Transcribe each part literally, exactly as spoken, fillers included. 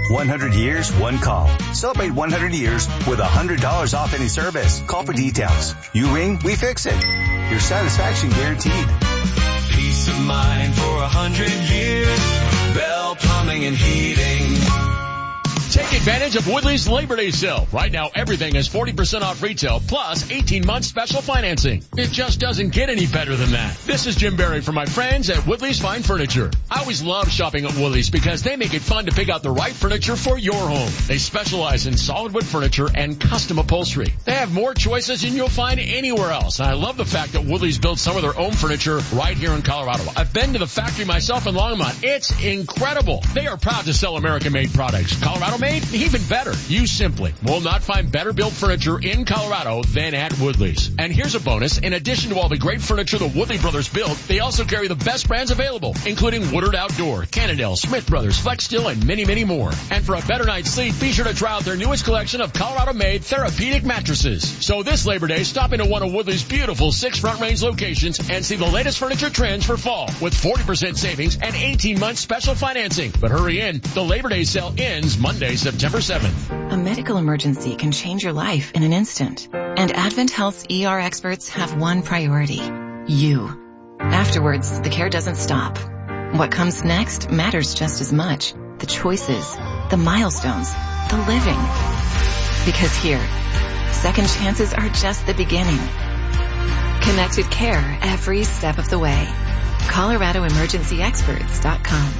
one hundred years, one call. Celebrate one hundred years with one hundred dollars off any service. Call for details. You ring, we fix it. Your satisfaction guaranteed. Peace of mind for one hundred years. Bell Plumbing and Heating. Take advantage of Woodley's Labor Day sale. Right now, everything is forty percent off retail plus eighteen months special financing. It just doesn't get any better than that. This is Jim Barry for my friends at Woodley's Fine Furniture. I always love shopping at Woodley's because they make it fun to pick out the right furniture for your home. They specialize in solid wood furniture and custom upholstery. They have more choices than you'll find anywhere else. And I love the fact that Woodley's builds some of their own furniture right here in Colorado. I've been to the factory myself in Longmont. It's incredible. They are proud to sell American-made products. Colorado made, even better. You simply will not find better built furniture in Colorado than at Woodley's. And here's a bonus. In addition to all the great furniture the Woodley brothers build, they also carry the best brands available, including Woodard Outdoor, Cannondale, Smith Brothers, Flex Steel, and many, many more. And for a better night's sleep, be sure to try out their newest collection of Colorado-made therapeutic mattresses. So this Labor Day, stop into one of Woodley's beautiful six Front Range locations and see the latest furniture trends for fall with forty percent savings and eighteen months special financing. But hurry in. The Labor Day sale ends Monday, September seventh. A medical emergency can change your life in an instant. And Advent Health's E R experts have one priority: you. Afterwards, the care doesn't stop. What comes next matters just as much. The choices, the milestones, the living. Because here, second chances are just the beginning. Connected care every step of the way. Colorado Emergency Experts dot com.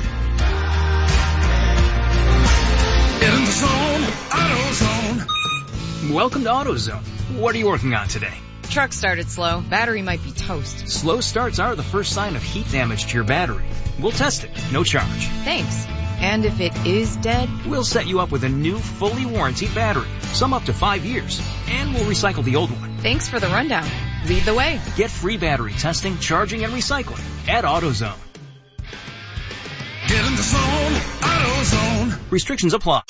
In the zone, AutoZone. Welcome to AutoZone. What are you working on today? Truck started slow. Battery might be toast. Slow starts are the first sign of heat damage to your battery. We'll test it. No charge. Thanks. And if it is dead? We'll set you up with a new, fully warranted battery. Some up to five years. And we'll recycle the old one. Thanks for the rundown. Lead the way. Get free battery testing, charging, and recycling at AutoZone. Get in the zone, AutoZone. Restrictions apply.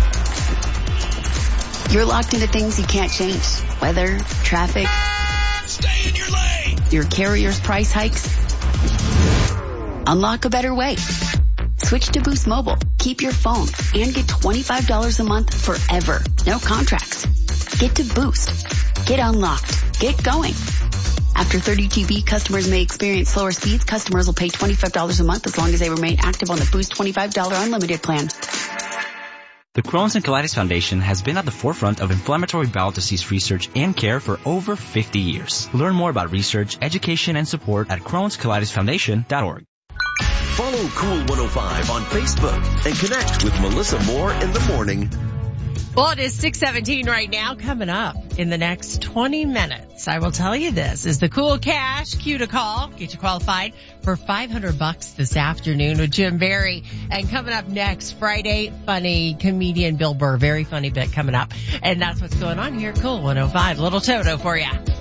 You're locked into things you can't change. Weather, traffic. Stay in your lane. Your carrier's price hikes. Unlock a better way. Switch to Boost Mobile. Keep your phone and get twenty-five dollars a month forever. No contracts. Get to Boost. Get unlocked. Get going. After thirty G B, customers may experience slower speeds. Customers will pay twenty-five dollars a month as long as they remain active on the Boost twenty-five dollars unlimited plan. The Crohn's and Colitis Foundation has been at the forefront of inflammatory bowel disease research and care for over fifty years. Learn more about research, education, and support at Crohn's Colitis Foundation dot org. Follow Cool one oh five on Facebook and connect with Melissa Moore in the morning. Well, it is six seventeen right now. Coming up in the next twenty minutes, I will tell you this is the Cool Cash cue to call. Get you qualified for five hundred bucks this afternoon with Jim Barry. And coming up next, Friday funny comedian Bill Burr. Very funny bit coming up. And that's what's going on here at Cool one oh five. Little Toto for you.